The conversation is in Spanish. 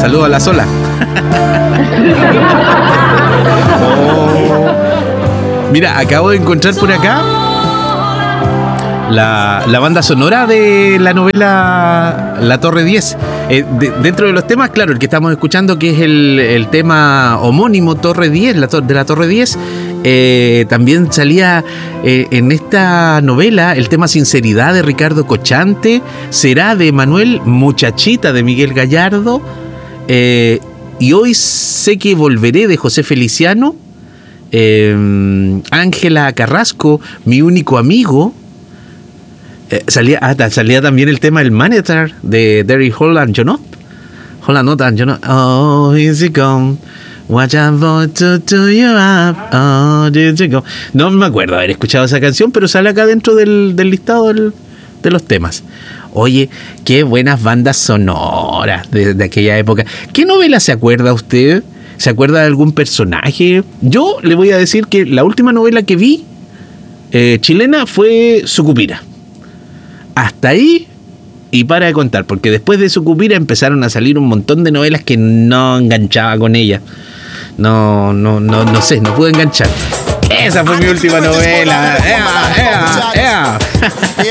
Saludos a la Sola. Oh. Mira, acabo de encontrar por acá la banda sonora de la novela La Torre 10. Dentro de los temas, claro, el que estamos escuchando, que es el tema homónimo Torre 10, de la Torre 10, también salía en esta novela el tema Sinceridad de Ricardo Cochante, Será de Manuel, Muchachita de Miguel Gallardo, y Hoy sé que volveré de José Feliciano, Ángela Carrasco, Mi único amigo. Salía también el tema El Manager de Derry Holland Jonot. Oh, easy come. Watch out for to you up. Oh, easy come. No me acuerdo haber escuchado esa canción, pero sale acá dentro del listado de los temas. Oye, qué buenas bandas sonoras de aquella época. ¿Qué novela se acuerda usted? ¿Se acuerda de algún personaje? Yo le voy a decir que la última novela que vi chilena fue Sucupira. Hasta ahí y para de contar, porque después de Sucupira empezaron a salir un montón de novelas que no enganchaba con ella. No sé, no pude enganchar. Esa fue mi última novela.